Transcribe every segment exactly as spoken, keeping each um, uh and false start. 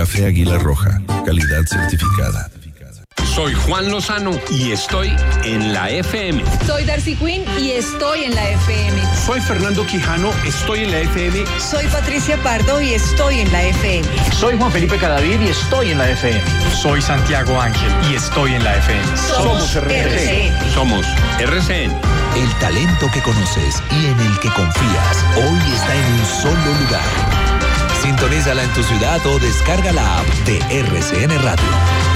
Café Águila Roja, calidad certificada. Soy Juan Lozano y estoy en la F M. Soy Darcy Quinn y estoy en la F M. Soy Fernando Quijano, estoy en la F M. Soy Patricia Pardo y estoy en la F M. Soy Juan Felipe Cadavid y estoy en la F M. Soy Santiago Ángel y estoy en la F M. Somos, Somos R C N. Somos R C N. El talento que conoces y en el que confías hoy está en un solo lugar. Sintonízala en tu ciudad o descarga la app de R C N Radio.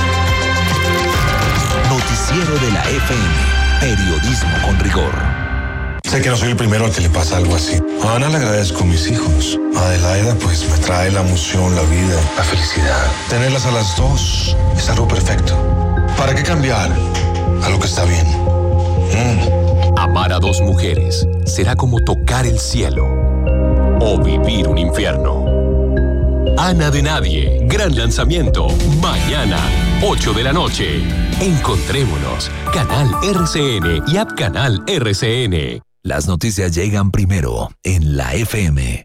Noticiero de la F M. Periodismo con rigor. Sé que no soy el primero al que le pasa algo así. A Ana le agradezco a mis hijos. A Adelaida pues me trae la emoción, la vida, la felicidad. Tenerlas a las dos es algo perfecto. ¿Para qué cambiar a lo que está bien? Mm. Amar a dos mujeres será como tocar el cielo o vivir un infierno. Ana de Nadie, gran lanzamiento, mañana, ocho de la noche. Encontrémonos, Canal R C N y App Canal R C N. Las noticias llegan primero en la F M.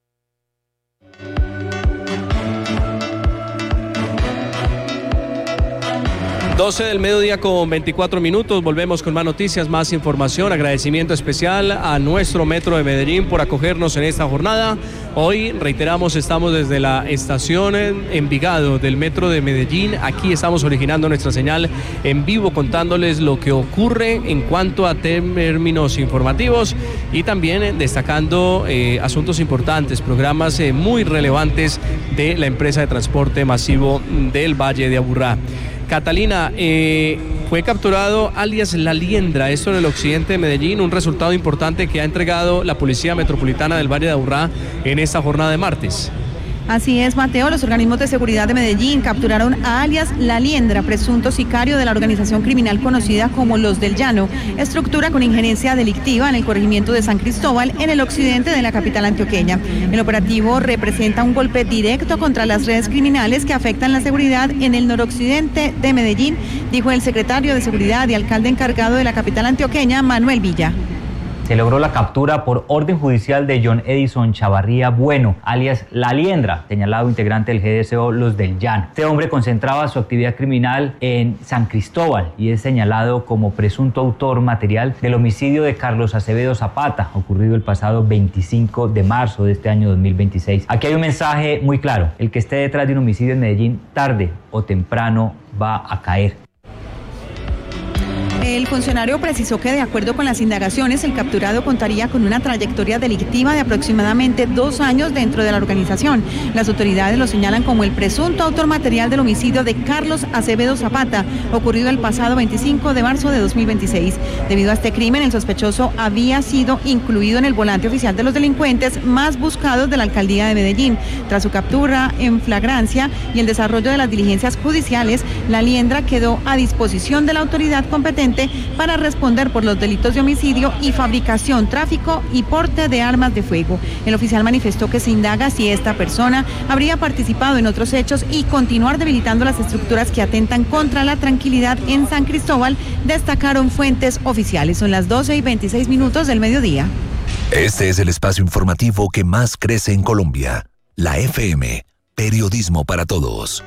doce del mediodía con veinticuatro minutos, volvemos con más noticias, más información, agradecimiento especial a nuestro Metro de Medellín por acogernos en esta jornada. Hoy, reiteramos, estamos desde la estación en Envigado del Metro de Medellín. Aquí estamos originando nuestra señal en vivo, contándoles lo que ocurre en cuanto a términos informativos y también destacando eh, asuntos importantes, programas eh, muy relevantes de la empresa de transporte masivo del Valle de Aburrá. Catalina, eh, fue capturado alias La Liendra, esto en el occidente de Medellín, un resultado importante que ha entregado la Policía Metropolitana del Valle de Aburrá en esta jornada de martes. Así es, Mateo, los organismos de seguridad de Medellín capturaron a alias La Liendra, presunto sicario de la organización criminal conocida como Los del Llano, estructura con injerencia delictiva en el corregimiento de San Cristóbal, en el occidente de la capital antioqueña. El operativo representa un golpe directo contra las redes criminales que afectan la seguridad en el noroccidente de Medellín, dijo el secretario de Seguridad y alcalde encargado de la capital antioqueña, Manuel Villa. Se logró la captura por orden judicial de John Edison Chavarría Bueno, alias La Liendra, señalado integrante del G D S O Los del Llano. Este hombre concentraba su actividad criminal en San Cristóbal y es señalado como presunto autor material del homicidio de Carlos Acevedo Zapata, ocurrido el pasado veinticinco de marzo de este año dos mil veintiséis. Aquí hay un mensaje muy claro: el que esté detrás de un homicidio en Medellín, tarde o temprano va a caer. El funcionario precisó que de acuerdo con las indagaciones, el capturado contaría con una trayectoria delictiva de aproximadamente dos años dentro de la organización. Las autoridades lo señalan como el presunto autor material del homicidio de Carlos Acevedo Zapata, ocurrido el pasado veinticinco de marzo de dos mil veintiséis. Debido a este crimen, el sospechoso había sido incluido en el volante oficial de los delincuentes más buscados de la alcaldía de Medellín. Tras su captura en flagrancia y el desarrollo de las diligencias judiciales, La Liendra quedó a disposición de la autoridad competente para responder por los delitos de homicidio y fabricación, tráfico y porte de armas de fuego. El oficial manifestó que se indaga si esta persona habría participado en otros hechos y continuar debilitando las estructuras que atentan contra la tranquilidad en San Cristóbal, destacaron fuentes oficiales. Son las doce y veintiséis minutos del mediodía. Este es el espacio informativo que más crece en Colombia. La F M, periodismo para todos.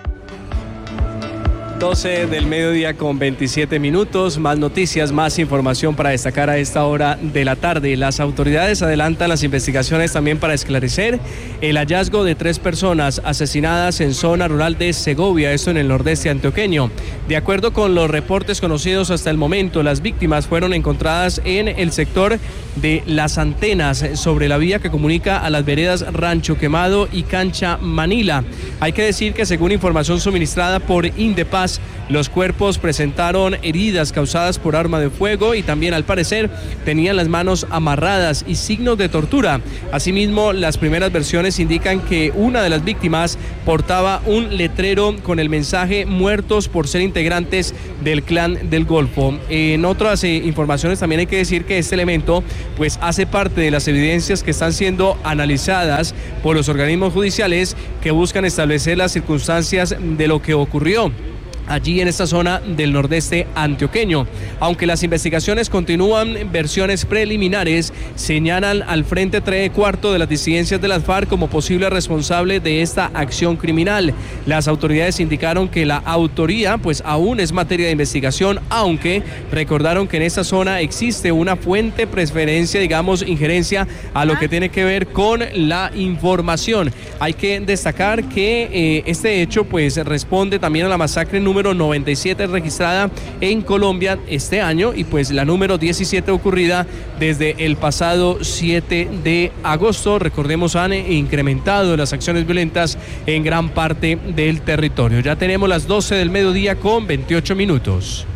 doce del mediodía con veintisiete minutos, más noticias, más información para destacar a esta hora de la tarde. Las autoridades adelantan las investigaciones también para esclarecer el hallazgo de tres personas asesinadas en zona rural de Segovia, esto en el nordeste antioqueño. De acuerdo con los reportes conocidos hasta el momento, las víctimas fueron encontradas en el sector de Las Antenas, sobre la vía que comunica a las veredas Rancho Quemado y Cancha Manila. Hay que decir que según información suministrada por Indepaz, los cuerpos presentaron heridas causadas por arma de fuego y también, al parecer, tenían las manos amarradas y signos de tortura. Asimismo, las primeras versiones indican que una de las víctimas portaba un letrero con el mensaje "muertos por ser integrantes del clan del Golfo". En otras eh, informaciones también hay que decir que este elemento pues hace parte de las evidencias que están siendo analizadas por los organismos judiciales que buscan establecer las circunstancias de lo que ocurrió. allí en esta zona del nordeste antioqueño. Aunque las investigaciones continúan, versiones preliminares señalan al Frente tres Cuarto de las disidencias de las FARC como posible responsable de esta acción criminal. Las autoridades indicaron que la autoría pues aún es materia de investigación, aunque recordaron que en esta zona existe una fuente preferencia, digamos, injerencia a lo que tiene que ver con la información. Hay que destacar que eh, este hecho pues responde también a la masacre número número noventa y siete registrada en Colombia este año y pues la número diecisiete ocurrida desde el pasado siete de agosto. Recordemos, han incrementado las acciones violentas en gran parte del territorio. Ya tenemos las doce del mediodía con veintiocho minutos.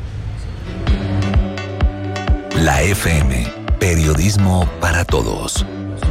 La F M, periodismo para todos.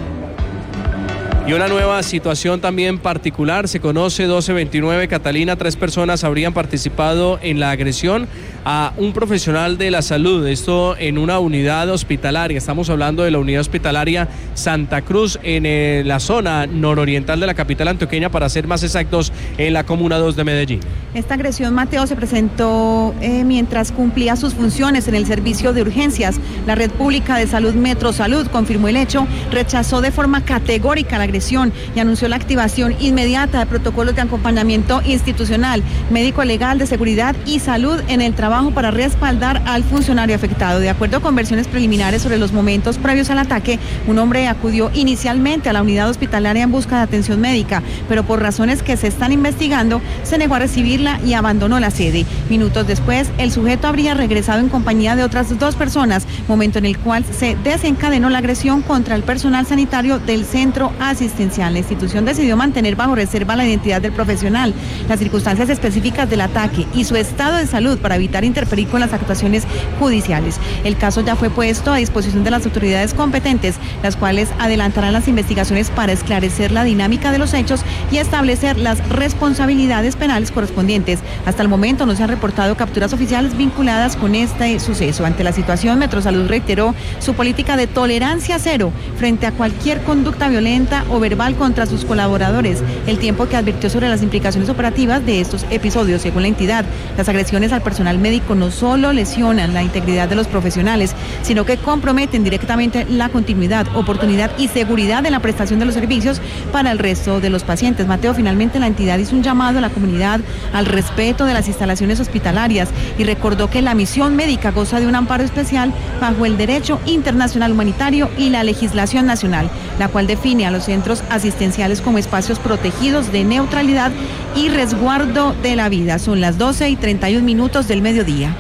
Y una nueva situación también particular, se conoce doce veintinueve, Catalina, tres personas habrían participado en la agresión a un profesional de la salud, esto en una unidad hospitalaria, estamos hablando de la unidad hospitalaria Santa Cruz en eh, la zona nororiental de la capital antioqueña, para ser más exactos, en la Comuna dos de Medellín. Esta agresión, Mateo, se presentó eh, mientras cumplía sus funciones en el servicio de urgencias. La Red Pública de Salud Metrosalud confirmó el hecho, rechazó de forma categórica la agresión y anunció la activación inmediata de protocolos de acompañamiento institucional, médico legal, de seguridad y salud en el trabajo para respaldar al funcionario afectado. De acuerdo con versiones preliminares sobre los momentos previos al ataque, un hombre acudió inicialmente a la unidad hospitalaria en busca de atención médica, pero por razones que se están investigando, se negó a recibirla y abandonó la sede. Minutos después, el sujeto habría regresado en compañía de otras dos personas, momento en el cual se desencadenó la agresión contra el personal sanitario del centro asistencial. La institución decidió mantener bajo reserva la identidad del profesional, las circunstancias específicas del ataque y su estado de salud para evitar interferir con las actuaciones judiciales. El caso ya fue puesto a disposición de las autoridades competentes, las cuales adelantarán las investigaciones para esclarecer la dinámica de los hechos y establecer las responsabilidades penales correspondientes. Hasta el momento no se han reportado capturas oficiales vinculadas con este suceso. Ante la situación, Metrosalud reiteró su política de tolerancia cero frente a cualquier conducta violenta o verbal contra sus colaboradores, el tiempo que advirtió sobre las implicaciones operativas de estos episodios. Según la entidad, las agresiones al personal médico no solo lesionan la integridad de los profesionales, sino que comprometen directamente la continuidad, oportunidad y seguridad de la prestación de los servicios para el resto de los pacientes. Mateo, finalmente la entidad hizo un llamado a la comunidad al respeto de las instalaciones hospitalarias y recordó que la misión médica goza de un amparo especial bajo el derecho internacional humanitario y la legislación nacional, la cual define a los centros asistenciales como espacios protegidos de neutralidad y resguardo de la vida. Son las doce y treinta y un minutos del mediodía.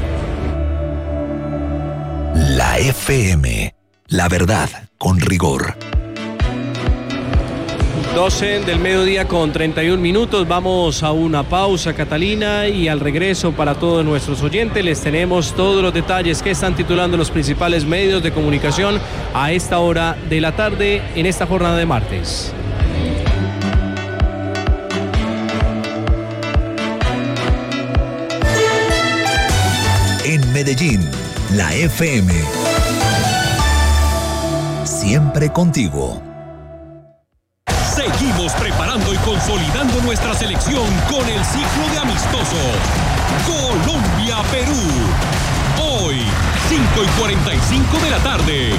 La F M, la verdad con rigor. doce del mediodía con treinta y un minutos, vamos a una pausa, Catalina, y al regreso, para todos nuestros oyentes les tenemos todos los detalles que están titulando los principales medios de comunicación a esta hora de la tarde en esta jornada de martes. En Medellín, la F M, siempre contigo. Seguimos preparando y consolidando nuestra selección con el ciclo de amistosos Colombia-Perú. Hoy, cinco y cuarenta y cinco de la tarde.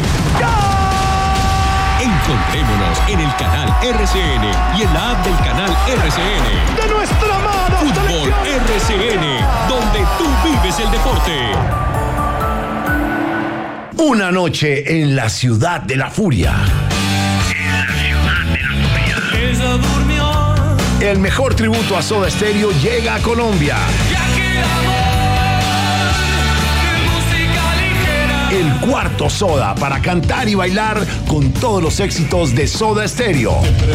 Encontrémonos en el canal R C N y en la app del canal R C N. ¡De nuestra mano! Fútbol R C N, donde tú vives el deporte. Una noche en la ciudad de la furia. Ella durmió. El mejor tributo a Soda Stereo llega a Colombia. El cuarto Soda, para cantar y bailar con todos los éxitos de Soda Stereo.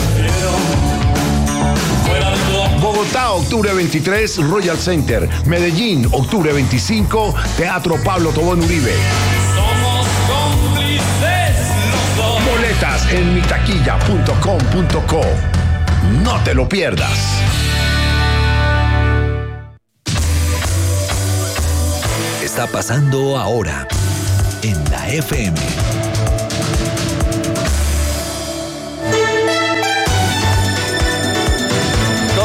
Bogotá, octubre veintitrés, Royal Center. Medellín, octubre veinticinco, Teatro Pablo Tobón Uribe. Somos cómplices los dos. Boletas en mitaquilla punto com punto co. No te lo pierdas. Está pasando ahora en la F M.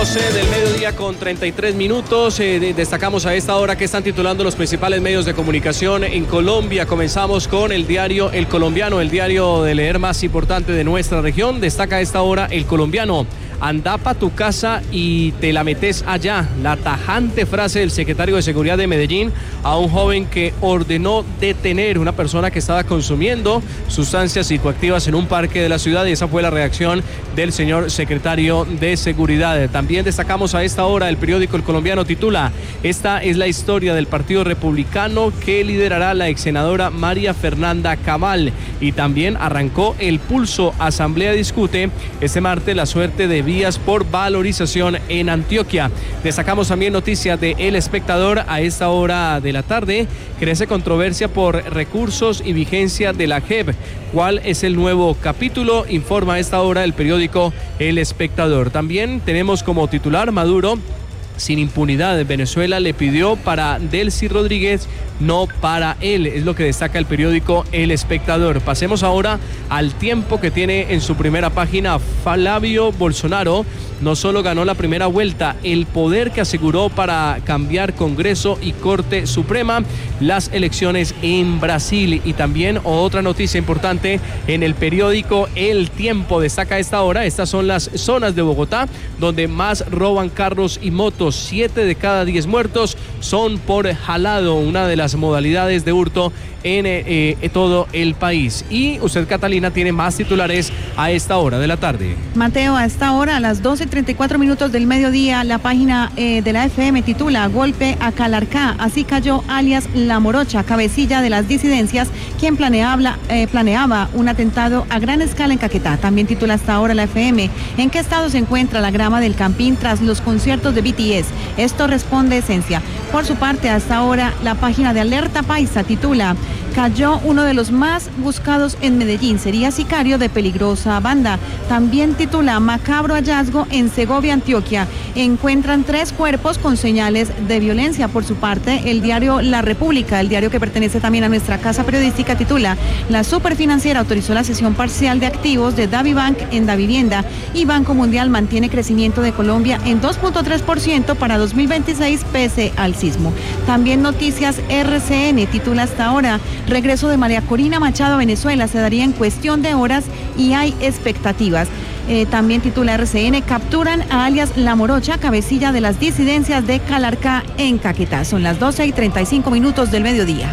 doce del mediodía con treinta y tres minutos. Eh, destacamos a esta hora que están titulando los principales medios de comunicación en Colombia. Comenzamos con el diario El Colombiano, el diario de leer más importante de nuestra región. Destaca a esta hora El Colombiano. Anda pa' tu casa y te la metes allá. La tajante frase del secretario de Seguridad de Medellín a un joven que ordenó detener una persona que estaba consumiendo sustancias psicoactivas en un parque de la ciudad, y esa fue la reacción del señor secretario de Seguridad. También destacamos a esta hora el periódico El Colombiano titula: esta es la historia del Partido Republicano que liderará la ex senadora María Fernanda Cabal. Y también arrancó el pulso. Asamblea discute este martes la suerte de vías por valorización en Antioquia. Destacamos también noticias de El Espectador a esta hora de la tarde. Crece controversia por recursos y vigencia de la J E P. ¿Cuál es el nuevo capítulo? Informa a esta hora el periódico El Espectador. También tenemos como titular: Maduro sin impunidad. Venezuela le pidió para Delcy Rodríguez, no para él. Es lo que destaca el periódico El Espectador. Pasemos ahora al Tiempo, que tiene en su primera página: Flavio Bolsonaro no solo ganó la primera vuelta, el poder que aseguró para cambiar Congreso y Corte Suprema, las elecciones en Brasil. Y también otra noticia importante en el periódico El Tiempo destaca a esta hora: estas son las zonas de Bogotá donde más roban carros y motos. Siete de cada diez muertos son por jalado, una de las modalidades de hurto en eh, eh, todo el país. Y usted, Catalina, tiene más titulares a esta hora de la tarde. Mateo, a esta hora, a las doce y treinta y cuatro minutos del mediodía, la página eh, de la F M titula: Golpe a Calarcá, así cayó alias La Morocha, cabecilla de las disidencias, quien planeaba, eh, planeaba un atentado a gran escala en Caquetá. También titula hasta ahora la F M: ¿en qué estado se encuentra la grama del Campín tras los conciertos de B T S? Esto responde Esencia. Por su parte, hasta ahora, la página de Alerta Paisa titula: cayó uno de los más buscados en Medellín, sería sicario de peligrosa banda. También titula: macabro hallazgo en Segovia, Antioquia. Encuentran tres cuerpos con señales de violencia. Por su parte, el diario La República, el diario que pertenece también a nuestra casa periodística, titula: la superfinanciera autorizó la cesión parcial de activos de DaviBank en Davivienda, y Banco Mundial mantiene crecimiento de Colombia en dos punto tres por ciento para dos mil veintiséis pese al sismo. También noticias R C N titula hasta ahora: regreso de María Corina Machado a Venezuela se daría en cuestión de horas y hay expectativas. Eh, también titula R C N: capturan a alias La Morocha, cabecilla de las disidencias de Calarcá en Caquetá. Son las doce y treinta y cinco minutos del mediodía.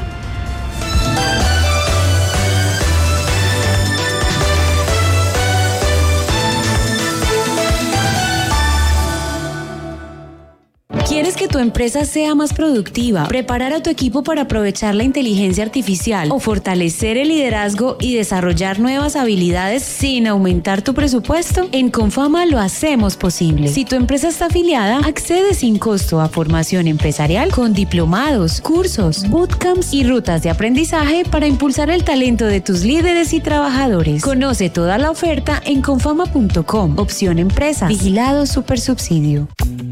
¿Quieres que tu empresa sea más productiva, preparar a tu equipo para aprovechar la inteligencia artificial o fortalecer el liderazgo y desarrollar nuevas habilidades sin aumentar tu presupuesto? En Confama lo hacemos posible. Si tu empresa está afiliada, accede sin costo a formación empresarial con diplomados, cursos, bootcamps y rutas de aprendizaje para impulsar el talento de tus líderes y trabajadores. Conoce toda la oferta en confama punto com. Opción Empresas. Vigilado Supersubsidio.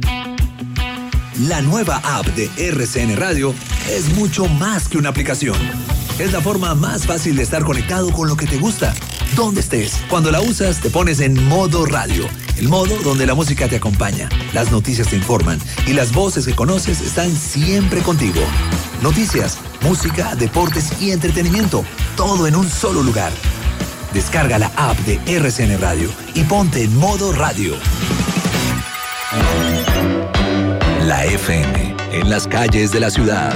La nueva app de R C N Radio es mucho más que una aplicación. Es la forma más fácil de estar conectado con lo que te gusta, donde estés. Cuando la usas, te pones en modo radio, el modo donde la música te acompaña, las noticias te informan y las voces que conoces están siempre contigo. Noticias, música, deportes y entretenimiento, todo en un solo lugar. Descarga la app de R C N Radio y ponte en modo radio. La F M, en las calles de la ciudad.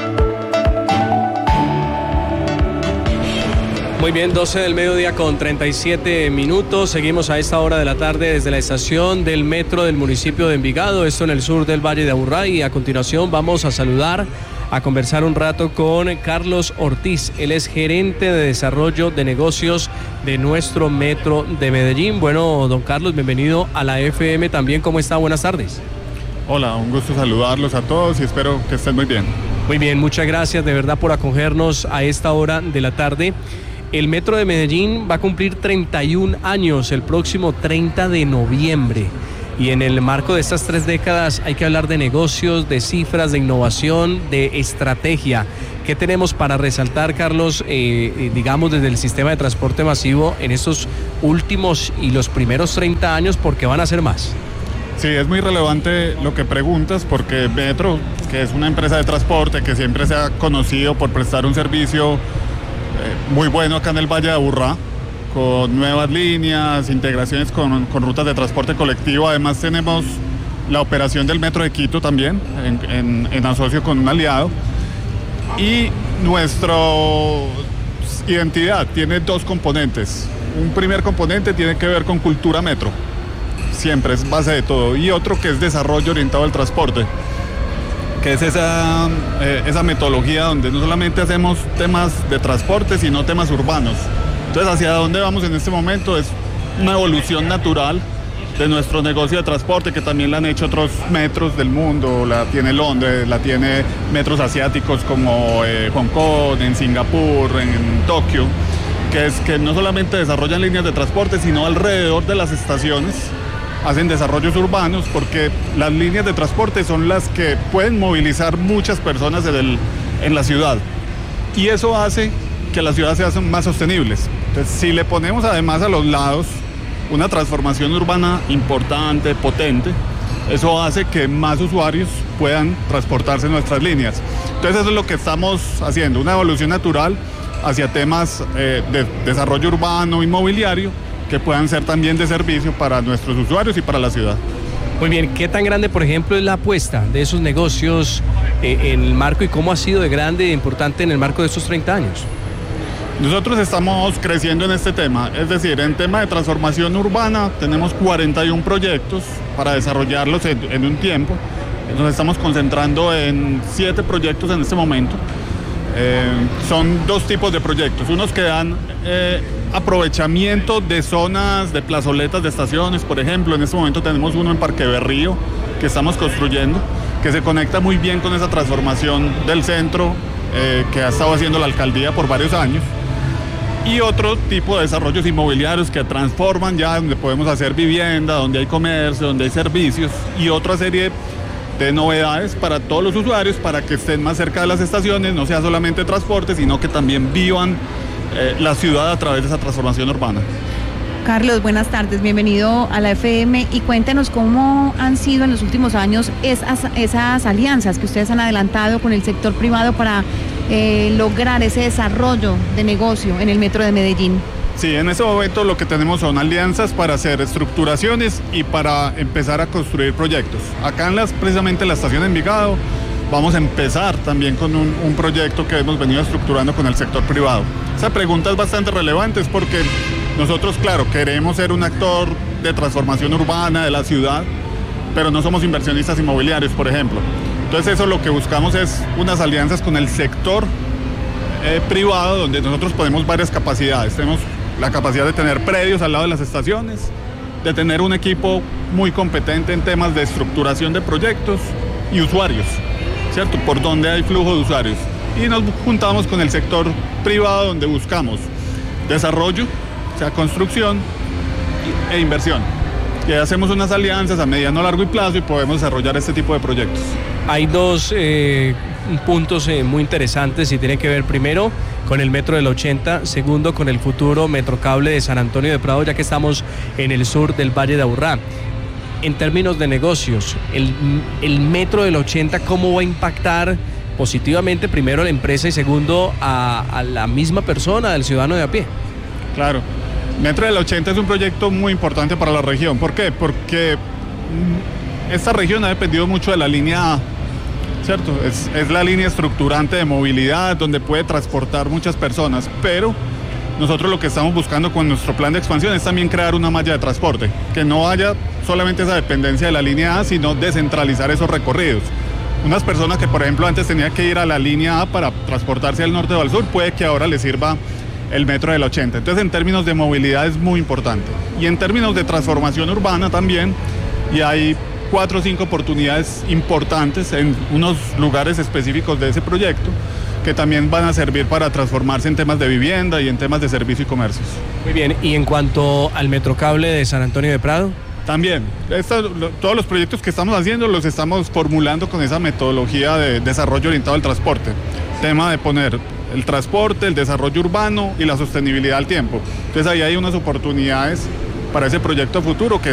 Muy bien, doce del mediodía con treinta y siete minutos. Seguimos a esta hora de la tarde desde la estación del metro del municipio de Envigado, esto en el sur del Valle de Aburrá. Y a continuación vamos a saludar, a conversar un rato con Carlos Ortiz. Él es gerente de desarrollo de negocios de nuestro metro de Medellín. Bueno, don Carlos, bienvenido a la F M también. ¿Cómo está? Buenas tardes. Hola, un gusto saludarlos a todos y espero que estén muy bien. Muy bien, muchas gracias de verdad por acogernos a esta hora de la tarde. El Metro de Medellín va a cumplir treinta y un años el próximo treinta de noviembre. Y en el marco de estas tres décadas hay que hablar de negocios, de cifras, de innovación, de estrategia. ¿Qué tenemos para resaltar, Carlos, eh, digamos, desde el sistema de transporte masivo en estos últimos y los primeros treinta años, porque van a ser más? Sí, es muy relevante lo que preguntas porque Metro, que es una empresa de transporte que siempre se ha conocido por prestar un servicio eh, muy bueno acá en el Valle de Aburrá, con nuevas líneas, integraciones con, con rutas de transporte colectivo. Además tenemos la operación del Metro de Quito también, en, en, en asocio con un aliado. Y nuestra identidad tiene dos componentes. Un primer componente tiene que ver con cultura metro, siempre es base de todo, y otro que es desarrollo orientado al transporte, que es esa, eh, esa metodología donde no solamente hacemos temas de transporte, sino temas urbanos. Entonces, ¿hacia dónde vamos en este momento? Es una evolución natural de nuestro negocio de transporte, que también la han hecho otros metros del mundo, la tiene Londres, la tiene metros asiáticos como eh, Hong Kong, en Singapur, en, en Tokio, que es que no solamente desarrollan líneas de transporte, sino alrededor de las estaciones hacen desarrollos urbanos, porque las líneas de transporte son las que pueden movilizar muchas personas en, el, en la ciudad, y eso hace que las ciudades sean más sostenibles. Entonces, si le ponemos además a los lados una transformación urbana importante, potente, eso hace que más usuarios puedan transportarse en nuestras líneas. Entonces eso es lo que estamos haciendo, una evolución natural hacia temas eh, de desarrollo urbano, inmobiliario, que puedan ser también de servicio para nuestros usuarios y para la ciudad. Muy bien, ¿qué tan grande, por ejemplo, es la apuesta de esos negocios eh, en el marco, y cómo ha sido de grande e importante en el marco de estos treinta años? Nosotros estamos creciendo en este tema, es decir, en tema de transformación urbana tenemos cuarenta y un proyectos para desarrollarlos en, en un tiempo. Nos estamos concentrando en siete proyectos en este momento. Eh, son dos tipos de proyectos, unos que dan eh, aprovechamiento de zonas, de plazoletas de estaciones, por ejemplo. En este momento tenemos uno en Parque Berrío que estamos construyendo, que se conecta muy bien con esa transformación del centro eh, que ha estado haciendo la alcaldía por varios años. Y otro tipo de desarrollos inmobiliarios que transforman ya, donde podemos hacer vivienda, donde hay comercio, donde hay servicios, y otra serie de novedades para todos los usuarios, para que estén más cerca de las estaciones, no sea solamente transporte, sino que también vivan eh, la ciudad a través de esa transformación urbana. Carlos, buenas tardes, bienvenido a la F M, y cuéntenos cómo han sido en los últimos años esas, esas alianzas que ustedes han adelantado con el sector privado para eh, lograr ese desarrollo de negocio en el metro de Medellín. Sí, en ese momento lo que tenemos son alianzas para hacer estructuraciones y para empezar a construir proyectos. Acá en las, precisamente en la estación de Envigado vamos a empezar también con un, un proyecto que hemos venido estructurando con el sector privado. Esa pregunta es bastante relevante porque nosotros, claro, queremos ser un actor de transformación urbana de la ciudad, pero no somos inversionistas inmobiliarios, por ejemplo. Entonces eso lo que buscamos es unas alianzas con el sector eh, privado, donde nosotros ponemos varias capacidades. Tenemos la capacidad de tener predios al lado de las estaciones, de tener un equipo muy competente en temas de estructuración de proyectos y usuarios, ¿cierto? Por donde hay flujo de usuarios. Y nos juntamos con el sector privado, donde buscamos desarrollo, o sea, construcción e inversión. Y ahí hacemos unas alianzas a mediano, largo y plazo y podemos desarrollar este tipo de proyectos. Hay dos eh, puntos eh, muy interesantes y tienen que ver primero con el metro del ochenta, segundo con el futuro metrocable de San Antonio de Prado, ya que estamos en el sur del Valle de Aburrá. En términos de negocios, el, el metro del ochenta, ¿cómo va a impactar positivamente primero a la empresa y segundo a, a la misma persona, al ciudadano de a pie? Claro. Metro del ochenta es un proyecto muy importante para la región. ¿Por qué? Porque esta región ha dependido mucho de la línea A, ¿cierto? Es, es la línea estructurante de movilidad donde puede transportar muchas personas, pero nosotros lo que estamos buscando con nuestro plan de expansión es también crear una malla de transporte, que no haya solamente esa dependencia de la línea A, sino descentralizar esos recorridos. Unas personas que, por ejemplo, antes tenían que ir a la línea A para transportarse al norte o al sur, puede que ahora les sirva el metro del ochenta. Entonces, en términos de movilidad es muy importante. Y en términos de transformación urbana también, y hay cuatro o cinco oportunidades importantes en unos lugares específicos de ese proyecto que también van a servir para transformarse en temas de vivienda y en temas de servicio y comercios. Muy bien, y en cuanto al metrocable de San Antonio de Prado. También, esta, lo, todos los proyectos que estamos haciendo los estamos formulando con esa metodología de desarrollo orientado al transporte. Tema de poner el transporte, el desarrollo urbano y la sostenibilidad al tiempo. Entonces ahí hay unas oportunidades para ese proyecto futuro que